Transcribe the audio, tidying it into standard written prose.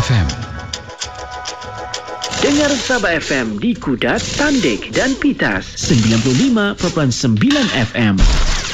FM. Dengar Sabah FM di Kudat, Tandik dan Pitas 95.9 FM.